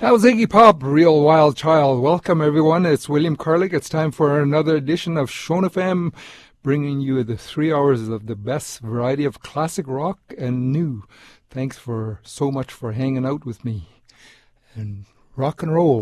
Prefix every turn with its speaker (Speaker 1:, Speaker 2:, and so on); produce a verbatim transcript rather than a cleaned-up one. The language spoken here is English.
Speaker 1: That was Iggy Pop, Real Wild Child. Welcome, everyone. It's William Curlig. It's time for another edition of Sean F M, bringing you the three hours of the best variety of classic rock and new. Thanks for so much for hanging out with me. And rock and roll.